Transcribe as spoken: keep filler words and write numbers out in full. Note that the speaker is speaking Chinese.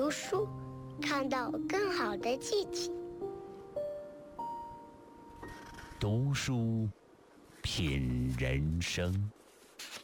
读书，看到更好的自己。 读书品人生。